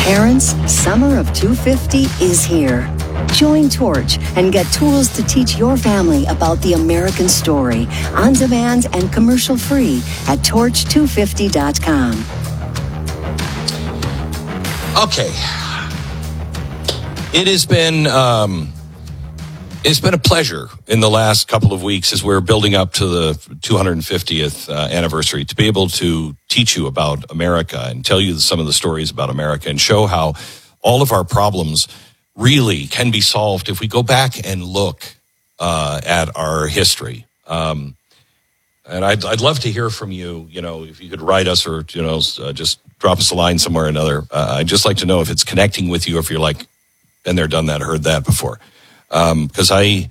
Parents, summer of 250 is here. Join Torch and get tools to teach your family about the American story on demand and commercial free at torch250.com. Okay. It's been a pleasure in the last couple of weeks as we're building up to the 250th anniversary to be able to teach you about America and tell you some of the stories about America and show how all of our problems really can be solved if we go back and look at our history. And I'd love to hear from you, if you could write us or, just drop us a line somewhere or another. I'd just like to know if it's connecting with you, if you're like, been there, done that, heard that before. Because I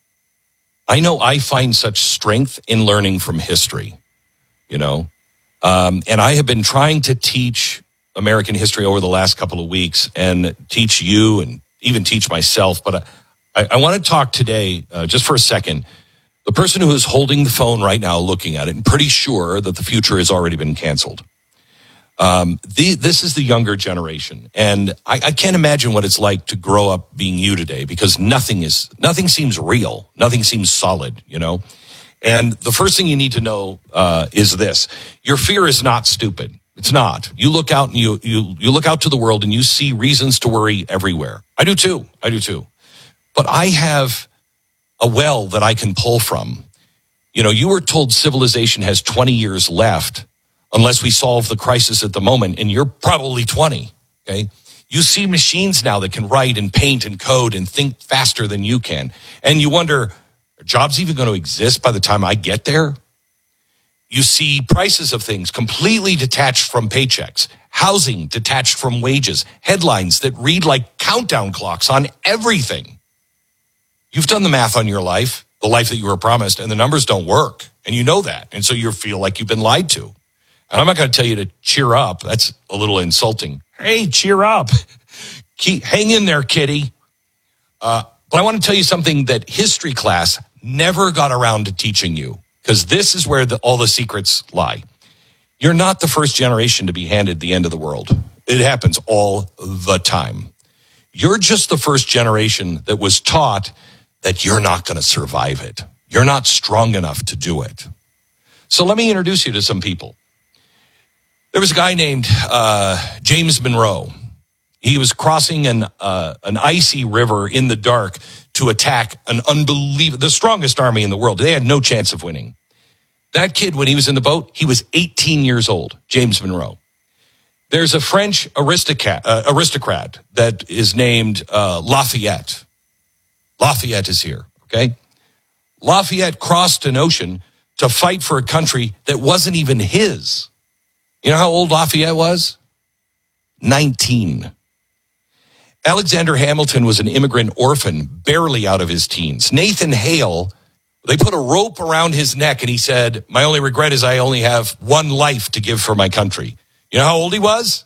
know I find such strength in learning from history, and I have been trying to teach American history over the last couple of weeks and teach you and even teach myself. But I want to talk today, just for a second, the person who is holding the phone right now looking at it and pretty sure that the future has already been canceled. This is the younger generation, and I can't imagine what it's like to grow up being you today because nothing seems real, nothing seems solid, And the first thing you need to know is this: your fear is not stupid. It's not. You look out and you look out to the world and you see reasons to worry everywhere. I do too. But I have a well that I can pull from. You were told civilization has 20 years left. Unless we solve the crisis at the moment, and you're probably 20, okay? You see machines now that can write and paint and code and think faster than you can. And you wonder, are jobs even going to exist by the time I get there? You see prices of things completely detached from paychecks, housing detached from wages, headlines that read like countdown clocks on everything. You've done the math on your life, the life that you were promised, and the numbers don't work. And you know that. And so you feel like you've been lied to. And I'm not going to tell you to cheer up. That's a little insulting. Hey, cheer up. Hang in there, kitty. But I want to tell you something that history class never got around to teaching you, because this is where all the secrets lie. You're not the first generation to be handed the end of the world. It happens all the time. You're just the first generation that was taught that you're not going to survive it. You're not strong enough to do it. So let me introduce you to some people. There was a guy named James Monroe. He was crossing an icy river in the dark to attack the strongest army in the world. They had no chance of winning. That kid, when he was in the boat, he was 18 years old, James Monroe. There's a French aristocrat that is named Lafayette. Lafayette is here, okay? Lafayette crossed an ocean to fight for a country that wasn't even his. You know how old Lafayette was? 19. Alexander Hamilton was an immigrant orphan, barely out of his teens. Nathan Hale, they put a rope around his neck and he said, "My only regret is I only have one life to give for my country." You know how old he was?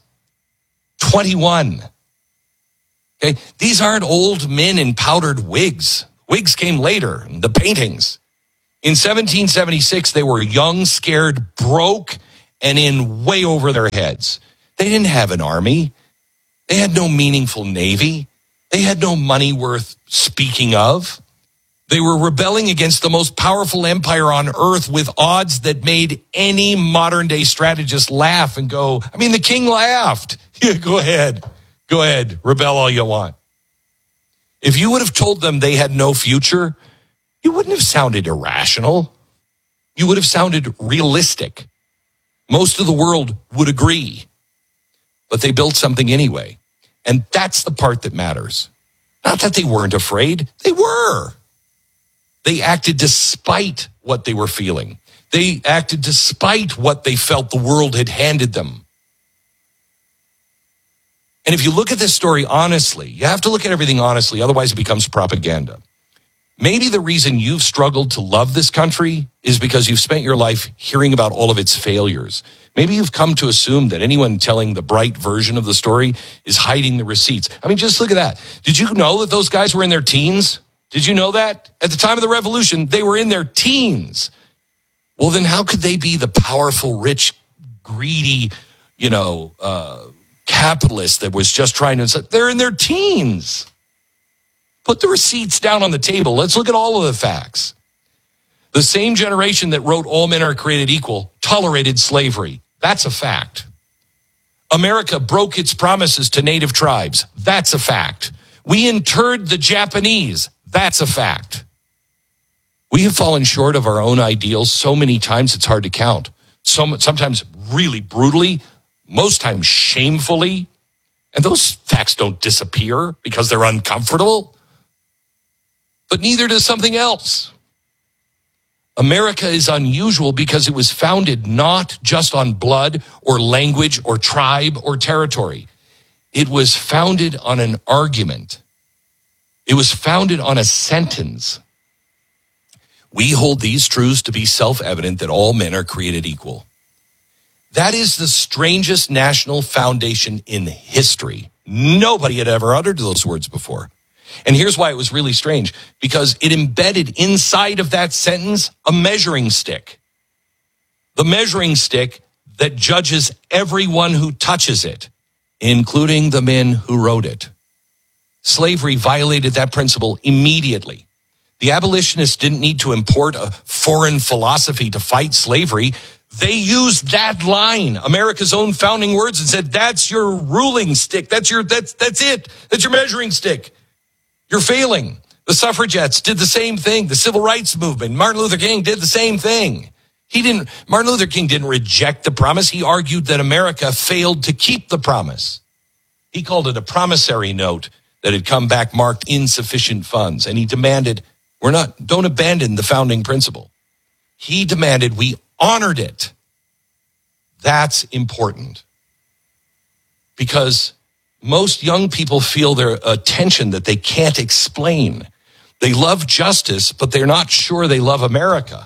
21. Okay, these aren't old men in powdered wigs. Wigs came later, the paintings. In 1776, they were young, scared, broke, and in way over their heads. They didn't have an army. They had no meaningful navy. They had no money worth speaking of. They were rebelling against the most powerful empire on earth with odds that made any modern day strategist laugh and go, the king laughed. Yeah, go ahead, rebel all you want. If you would have told them they had no future, you wouldn't have sounded irrational. You would have sounded realistic. Most of the world would agree, but they built something anyway. And that's the part that matters. Not that they weren't afraid. They were. They acted despite what they were feeling. They acted despite what they felt the world had handed them. And if you look at this story honestly, you have to look at everything honestly, otherwise it becomes propaganda. Maybe the reason you've struggled to love this country is because you've spent your life hearing about all of its failures. Maybe you've come to assume that anyone telling the bright version of the story is hiding the receipts. Just look at that. Did you know that those guys were in their teens? Did you know that? At the time of the revolution, they were in their teens. Well, then how could they be the powerful, rich, greedy, capitalist that was just trying to, they're in their teens. Put the receipts down on the table. Let's look at all of the facts. The same generation that wrote all men are created equal tolerated slavery. That's a fact. America broke its promises to native tribes. That's a fact. We interred the Japanese. That's a fact. We have fallen short of our own ideals so many times it's hard to count. Sometimes really brutally, most times shamefully. And those facts don't disappear because they're uncomfortable. But neither does something else. America is unusual because it was founded not just on blood or language or tribe or territory. It was founded on an argument. It was founded on a sentence. We hold these truths to be self-evident that all men are created equal. That is the strangest national foundation in history. Nobody had ever uttered those words before. And here's why it was really strange, because it embedded inside of that sentence a measuring stick. The measuring stick that judges everyone who touches it, including the men who wrote it. Slavery violated that principle immediately. The abolitionists didn't need to import a foreign philosophy to fight slavery. They used that line, America's own founding words, and said, that's your ruling stick. That's it. That's your measuring stick. You're failing. The suffragettes did the same thing. The civil rights movement, Martin Luther King did the same thing. Martin Luther King didn't reject the promise. He argued that America failed to keep the promise. He called it a promissory note that had come back marked insufficient funds. And he demanded, don't abandon the founding principle. He demanded we honored it. That's important. Because most young people feel a tension that they can't explain. They love justice, but they're not sure they love America.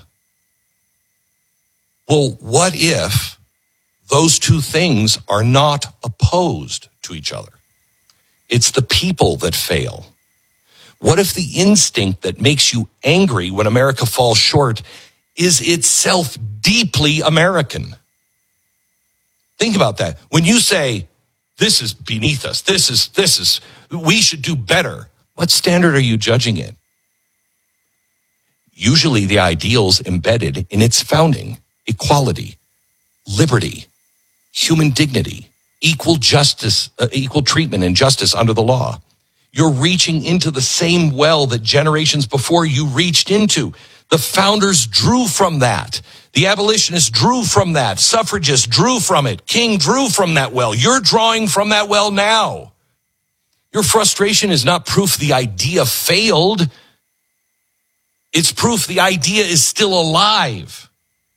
Well, what if those two things are not opposed to each other? It's the people that fail. What if the instinct that makes you angry when America falls short is itself deeply American? Think about that. When you say, this is beneath us, we should do better, what standard are you judging it? Usually the ideals embedded in its founding: equality, liberty, human dignity, equal justice, equal treatment and justice under the law. You're reaching into the same well that generations before you reached into. The founders drew from that. The abolitionists drew from that. Suffragists drew from it. King drew from that well. You're drawing from that well now. Your frustration is not proof the idea failed. It's proof the idea is still alive.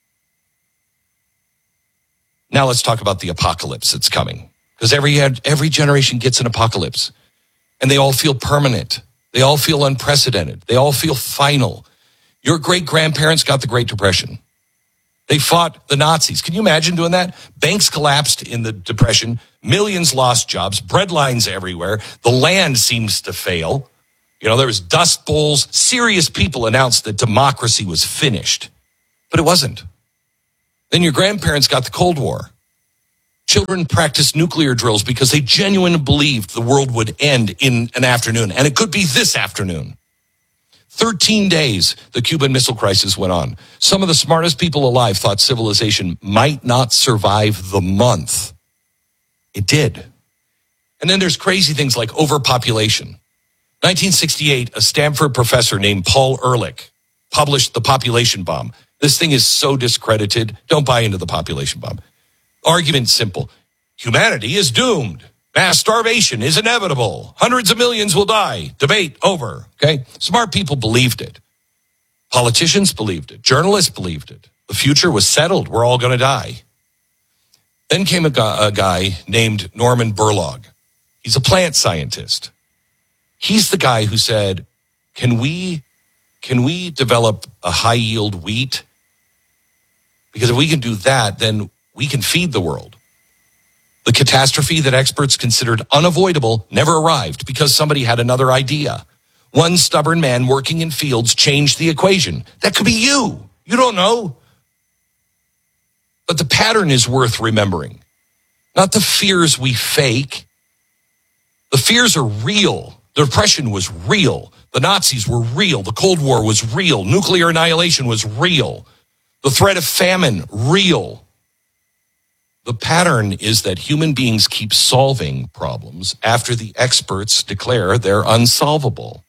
Now let's talk about the apocalypse that's coming. Because every generation gets an apocalypse. And they all feel permanent. They all feel unprecedented. They all feel final. Your great-grandparents got the Great Depression. They fought the Nazis. Can you imagine doing that? Banks collapsed in the Depression. Millions lost jobs. Bread lines everywhere. The land seems to fail. There was dust bowls. Serious people announced that democracy was finished. But it wasn't. Then your grandparents got the Cold War. Children practiced nuclear drills because they genuinely believed the world would end in an afternoon. And it could be this afternoon. 13 days, the Cuban Missile Crisis went on. Some of the smartest people alive thought civilization might not survive the month. It did. And then there's crazy things like overpopulation. 1968, a Stanford professor named Paul Ehrlich published The Population Bomb. This thing is so discredited. Don't buy into the population bomb. Argument simple. Humanity is doomed. Mass starvation is inevitable. Hundreds of millions will die. Debate over. Okay? Smart people believed it. Politicians believed it. Journalists believed it. The future was settled. We're all going to die. Then came a guy named Norman Borlaug. He's a plant scientist. He's the guy who said, can we develop a high-yield wheat? Because if we can do that, then we can feed the world. The catastrophe that experts considered unavoidable never arrived because somebody had another idea. One stubborn man working in fields changed the equation. That could be you. You don't know. But the pattern is worth remembering. not the fears we fake. The fears are real. The Depression was real. The Nazis were real. The Cold War was real. Nuclear annihilation was real. The threat of famine, real. The pattern is that human beings keep solving problems after the experts declare they're unsolvable.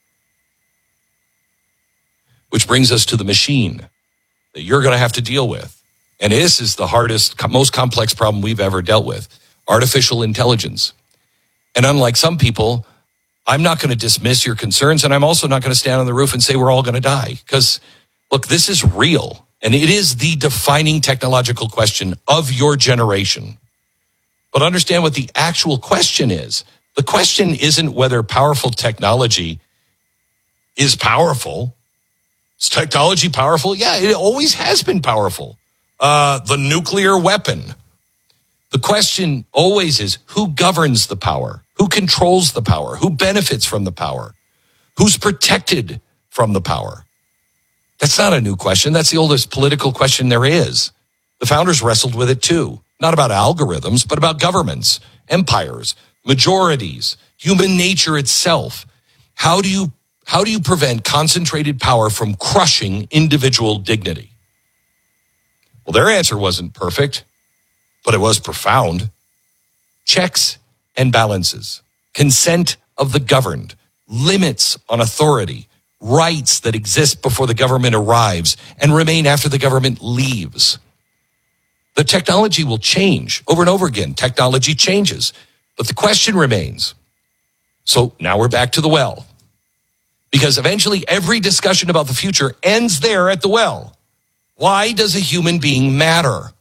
Which brings us to the machine that you're going to have to deal with. And this is the hardest, most complex problem we've ever dealt with. Artificial intelligence. And unlike some people, I'm not going to dismiss your concerns, and I'm also not going to stand on the roof and say we're all going to die. Because, look, this is real. And it is the defining technological question of your generation. But understand what the actual question is. The question isn't whether powerful technology is powerful. Is technology powerful? Yeah, it always has been powerful. The nuclear weapon. The question always is, who governs the power? Who controls the power? Who benefits from the power? Who's protected from the power? That's not a new question. That's the oldest political question there is. The founders wrestled with it too. Not about algorithms, but about governments, empires, majorities, human nature itself. How do you prevent concentrated power from crushing individual dignity? Well, their answer wasn't perfect, but it was profound. Checks and balances, consent of the governed, limits on authority, rights that exist before the government arrives and remain after the government leaves. The technology will change over and over again. Technology changes, but the question remains. So now we're back to the well, because eventually every discussion about the future ends there at the well. Why does a human being matter?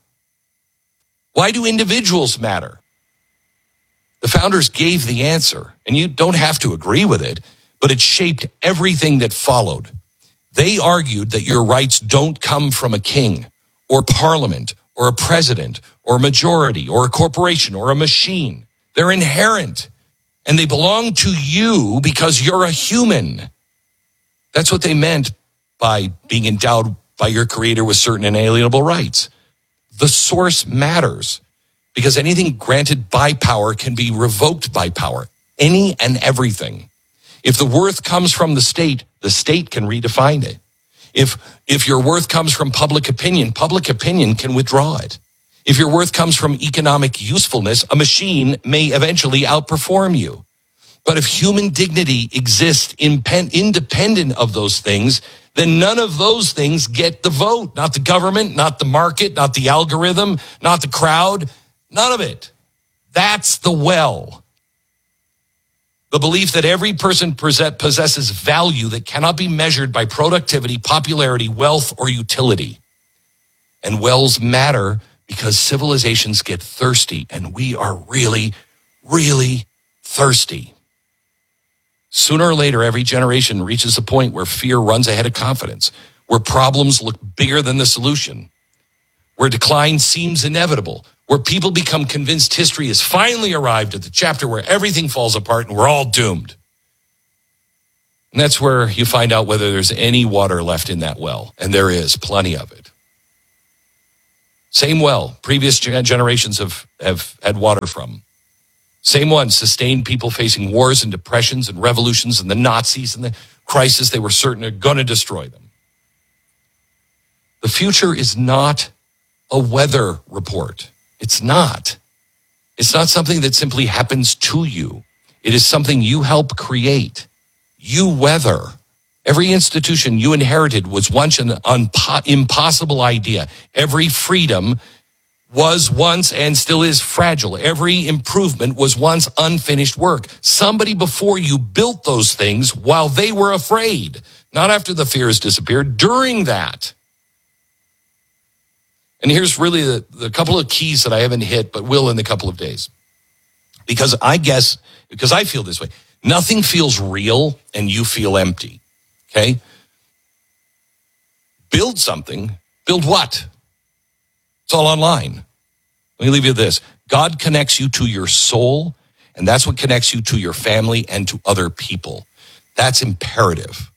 Why do individuals matter? The founders gave the answer, and you don't have to agree with it, but it shaped everything that followed. They argued that your rights don't come from a king or parliament or a president or a majority or a corporation or a machine. They're inherent, and they belong to you because you're a human. That's what they meant by being endowed by your creator with certain inalienable rights. The source matters because anything granted by power can be revoked by power. Any and everything. If the worth comes from the state can redefine it. If your worth comes from public opinion can withdraw it. If your worth comes from economic usefulness, a machine may eventually outperform you. But if human dignity exists independent of those things, then none of those things get the vote. Not the government, not the market, not the algorithm, not the crowd, none of it. That's the well. The belief that every person possesses value that cannot be measured by productivity, popularity, wealth, or utility. And wells matter because civilizations get thirsty, and we are really, really thirsty. Sooner or later, every generation reaches a point where fear runs ahead of confidence, where problems look bigger than the solution, where decline seems inevitable, where people become convinced history has finally arrived at the chapter where everything falls apart and we're all doomed. And that's where you find out whether there's any water left in that well, and there is plenty of it. Same well previous generations have had water from. Same one sustained people facing wars and depressions and revolutions and the Nazis and the crisis they were certain are going to destroy them. The future is not a weather report. It's not. It's not something that simply happens to you. It is something you help create. You weather. Every institution you inherited was once an impossible idea. Every freedom was once and still is fragile. Every improvement was once unfinished work. Somebody before you built those things while they were afraid, not after the fears disappeared, during that. And here's really the couple of keys that I haven't hit, but will in a couple of days. Because I feel this way. Nothing feels real and you feel empty. Okay? Build something. Build what? It's all online. Let me leave you with this. God connects you to your soul, and that's what connects you to your family and to other people. That's imperative.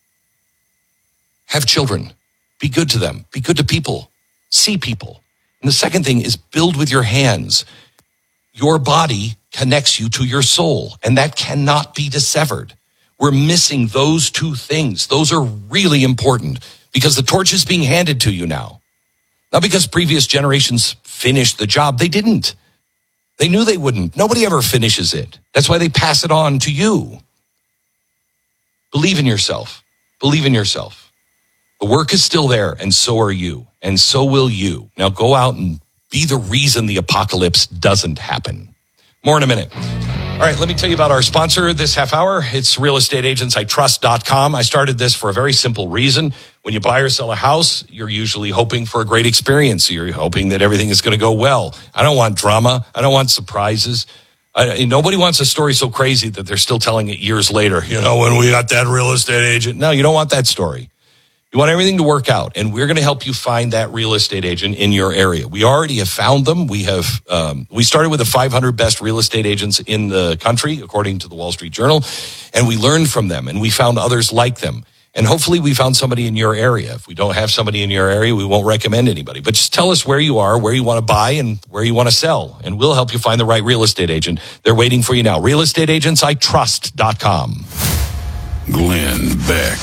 Have children. Be good to them. Be good to people. See people. And the second thing is build with your hands. your body connects you to your soul, and that cannot be dissevered. We're missing those two things. Those are really important because the torch is being handed to you now. Not because previous generations finished the job. They didn't. They knew they wouldn't. Nobody ever finishes it. That's why they pass it on to you. Believe in yourself. Believe in yourself. The work is still there, and so are you, and so will you. Now go out and be the reason the apocalypse doesn't happen. More in a minute. All right, let me tell you about our sponsor this half hour. It's realestateagentsitrust.com. I started this for a very simple reason. When you buy or sell a house, you're usually hoping for a great experience. You're hoping that everything is going to go well. I don't want drama. I don't want surprises. Nobody wants a story so crazy that they're still telling it years later. You know, when we got that real estate agent. No, you don't want that story. You want everything to work out, and we're going to help you find that real estate agent in your area. We already have found them. We started with the 500 best real estate agents in the country, according to the Wall Street Journal, and we learned from them, and we found others like them. And hopefully we found somebody in your area. If we don't have somebody in your area, we won't recommend anybody. But just tell us where you are, where you want to buy, and where you want to sell, and we'll help you find the right real estate agent. They're waiting for you now. realestateagentsitrust.com. Glenn Beck.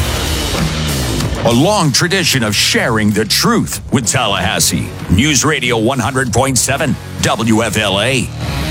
A long tradition of sharing the truth with Tallahassee. News Radio 100.7 WFLA.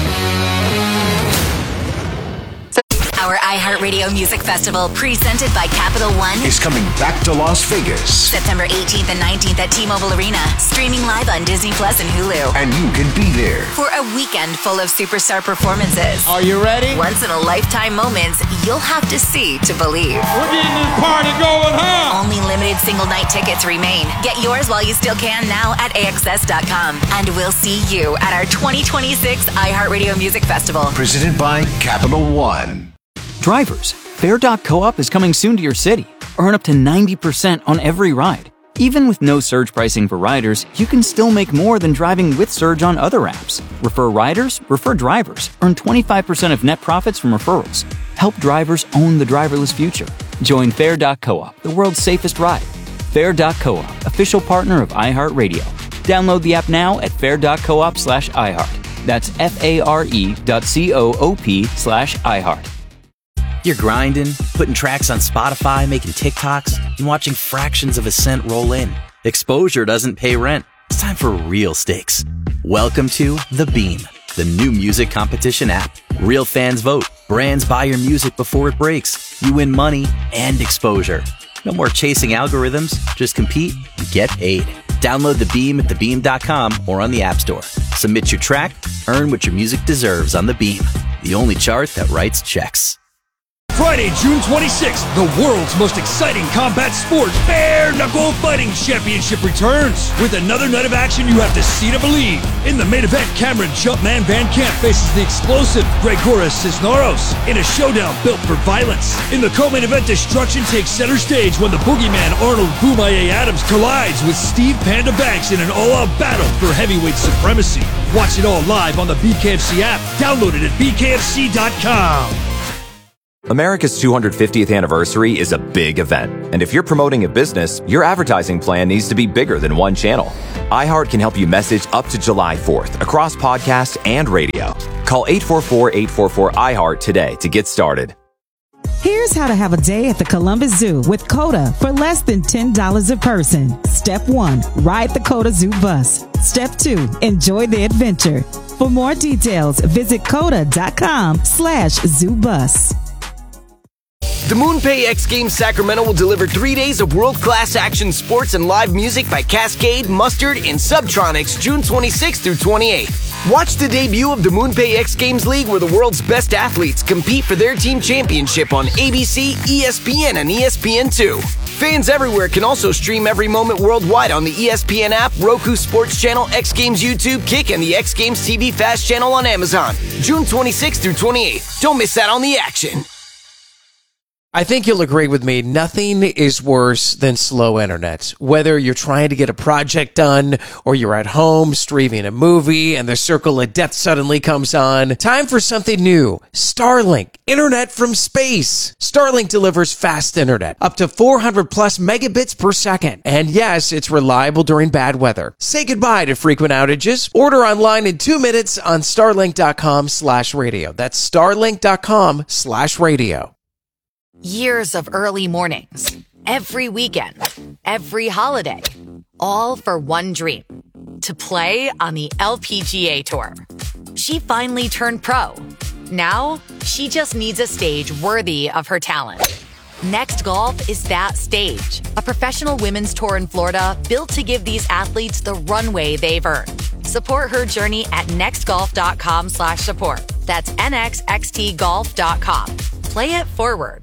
Our iHeartRadio Music Festival, presented by Capital One, is coming back to Las Vegas. September 18th and 19th at T-Mobile Arena. Streaming live on Disney Plus and Hulu. And you can be there for a weekend full of superstar performances. Are you ready? Once-in-a-lifetime moments you'll have to see to believe. We're getting this party going, huh? Only limited single-night tickets remain. Get yours while you still can now at AXS.com. And we'll see you at our 2026 iHeartRadio Music Festival. Presented by Capital One. Drivers, Fair.coop is coming soon to your city. Earn up to 90% on every ride. Even with no surge pricing for riders, you can still make more than driving with surge on other apps. Refer riders, refer drivers. Earn 25% of net profits from referrals. Help drivers own the driverless future. Join Fair.coop, the world's safest ride. Fair.coop, official partner of iHeartRadio. Download the app now at fair.coop/iHeart. That's FARE.coop/iHeart. You're grinding, putting tracks on Spotify, making TikToks, and watching fractions of a cent roll in. Exposure doesn't pay rent. It's time for real stakes. Welcome to The Beam, the new music competition app. Real fans vote. Brands buy your music before it breaks. You win money and exposure. No more chasing algorithms. Just compete and get paid. Download The Beam at thebeam.com or on the App Store. Submit your track, earn what your music deserves on The Beam, the only chart that writes checks. Friday, June 26th, the world's most exciting combat sport, Bare Knuckle Fighting Championship returns. With another night of action you have to see to believe. In the main event, Cameron Jumpman Van Camp faces the explosive Gregoras Cisneros in a showdown built for violence. In the co-main event, destruction takes center stage when the boogeyman Arnold Boomaye Adams collides with Steve Panda Banks in an all-out battle for heavyweight supremacy. Watch it all live on the BKFC app. Download it at bkfc.com. America's 250th anniversary is a big event, and if you're promoting a business, your advertising plan needs to be bigger than one channel. iHeart can help you message up to July 4th across podcasts and radio. Call 844-844-iHeart today to get started. Here's how to have a day at the Columbus Zoo with COTA for less than $10 a person. Step 1, ride the COTA Zoo bus. Step 2, enjoy the adventure. For more details, visit COTA.com/ZooBus. The MoonPay X Games Sacramento will deliver 3 days of world-class action sports and live music by Cascade, Mustard, and Subtronics June 26th through 28th. Watch the debut of the MoonPay X Games League where the world's best athletes compete for their team championship on ABC, ESPN, and ESPN2. Fans everywhere can also stream every moment worldwide on the ESPN app, Roku Sports Channel, X Games YouTube, Kick, and the X Games TV Fast Channel on Amazon. June 26th through 28th. Don't miss out on the action. I think you'll agree with me. Nothing is worse than slow internet. Whether you're trying to get a project done or you're at home streaming a movie and the Circle of Death suddenly comes on, time for something new. Starlink, internet from space. Starlink delivers fast internet, up to 400 plus megabits per second. And yes, it's reliable during bad weather. Say goodbye to frequent outages. Order online in 2 minutes on starlink.com/radio. That's starlink.com/radio. Years of early mornings, every weekend, every holiday, all for one dream, to play on the LPGA Tour. She finally turned pro. Now, she just needs a stage worthy of her talent. Next Golf is that stage, a professional women's tour in Florida built to give these athletes the runway they've earned. Support her journey at nextgolf.com/support. That's nxxtgolf.com. Play it forward.